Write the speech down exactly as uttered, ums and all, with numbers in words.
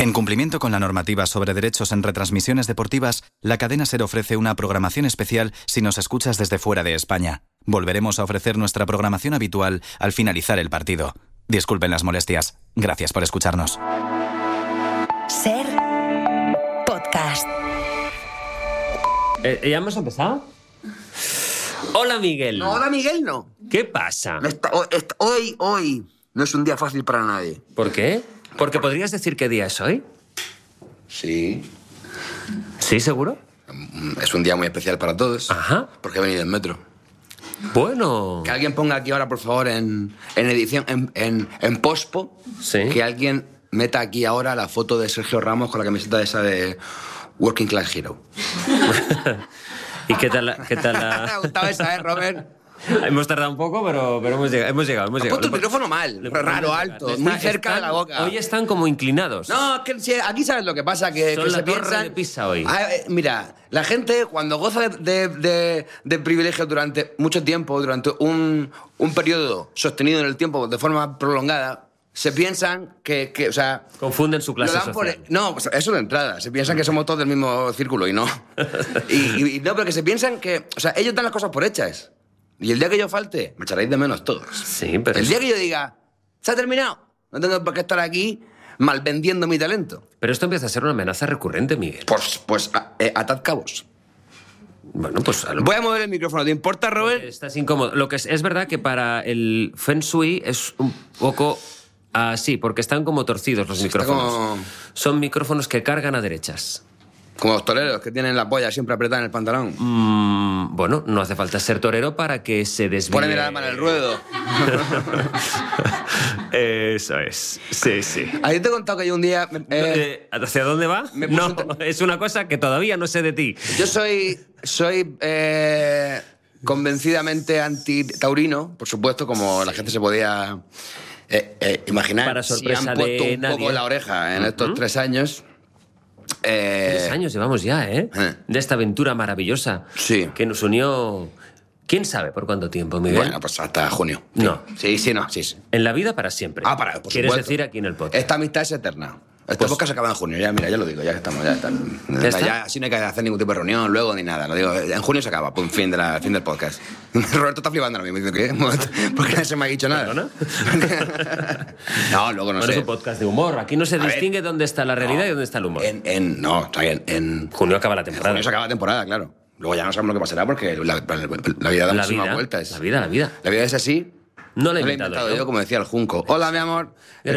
En cumplimiento con la normativa sobre derechos en retransmisiones deportivas, la cadena SER ofrece una programación especial si nos escuchas desde fuera de España. Volveremos a ofrecer nuestra programación habitual al finalizar el partido. Disculpen las molestias. Gracias por escucharnos. SER Podcast. Eh, ¿Ya hemos empezado? Hola, Miguel. No, hola, Miguel, no. ¿Qué pasa? Esta- hoy, esta- hoy, hoy no es un día fácil para nadie. ¿Por qué? Porque podrías decir qué día es hoy. Sí. ¿Sí, seguro? Es un día muy especial para todos. Ajá. Porque he venido en metro. Bueno. Que alguien ponga aquí ahora, por favor, en, en edición, en, en, en pospo, Sí. que alguien meta aquí ahora la foto de Sergio Ramos con la camiseta esa de Working Class Hero. ¿Y qué tal la...? Qué tal Me la... ha gustado esa, ¿eh, Robert? Hemos tardado un poco, pero, pero hemos llegado. Hemos llegado, hemos Ha llegado. puesto el Lo- micrófono mal, lo- raro, lo- alto, está- muy cerca están- de la boca. Hoy están como inclinados. No, es que si- aquí sabes lo que pasa, que, Son que la se torre piensan... de Pisa hoy. Ah, eh, mira, la gente cuando goza de, de, de, de privilegios durante mucho tiempo, durante un, un periodo sostenido en el tiempo de forma prolongada, se piensan que, que o sea... Confunden su clase lo dan por- social. no, pues eso de entrada. Se piensan que somos todos del mismo círculo y no. y, y- y no, pero que se piensan que... O sea, ellos dan las cosas por hechas. Y el día que yo falte, me echaréis de menos todos. Sí, pero... El día que yo diga, ¿se ha terminado? No tengo por qué estar aquí mal vendiendo mi talento. Pero esto empieza a ser una amenaza recurrente, Miguel. Pues, pues a- eh, atad cabos. Bueno, pues... A lo... Voy a mover el micrófono. ¿Te importa, Robert? Estás incómodo. Lo que es, es verdad que para el Feng Shui es un poco así, porque están como torcidos los Está micrófonos. como- Son micrófonos que cargan a derechas. Como los toreros que tienen la polla siempre apretada en el pantalón. Mm, bueno, no hace falta ser torero para que se desvíe. Poneme la mano en el ruedo. Eso es. Sí, sí. ¿A ti te he contado que yo un día... eh, Eh, ¿Hacia dónde va? me puse No, un es una cosa que todavía no sé de ti. yo soy... Soy... eh, convencidamente anti-taurino, por supuesto, como la gente se podía eh, eh, imaginar. Para sorpresa si han puesto de un nadie. poco la oreja en estos tres años. Eh, Tres años llevamos ya, ¿eh? eh. De esta aventura maravillosa. Sí. Que nos unió... ¿Quién sabe por cuánto tiempo, Miguel? Bueno, pues hasta junio. Sí. No. Sí, sí, no, sí, sí. En la vida para siempre. Ah, para, por ¿Quieres supuesto. decir aquí en el podcast? Esta amistad es eterna. Este Pues- podcast acaba en junio, ya, mira, ya lo digo, ya estamos, ya está. ¿Ya está? Ya, así no hay que hacer ningún tipo de reunión luego ni nada. Lo digo, en junio se acaba, pum, fin, de la, fin del podcast. Roberto está flipando ahora mismo, dice, ¿qué? ¿Por qué no se me ha dicho nada? ¿Perdona? No, luego no Bueno, es sé. un podcast de humor. Aquí no se A ver. distingue dónde está la realidad y dónde está el humor. En, en, no, está bien, en Junio acaba la en temporada. junio se acaba la temporada, claro. Luego ya no sabemos lo que pasará porque la, la- la vida da la muchísimas vida, vueltas. la vida, la vida. La vida es así. No la he No la he inventado inventado yo. yo, como decía el Junco. Hola, mi amor.